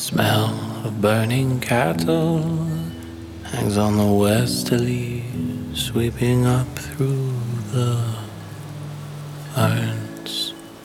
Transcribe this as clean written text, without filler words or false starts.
Smell of burning cattle hangs on the westerly, sweeping up through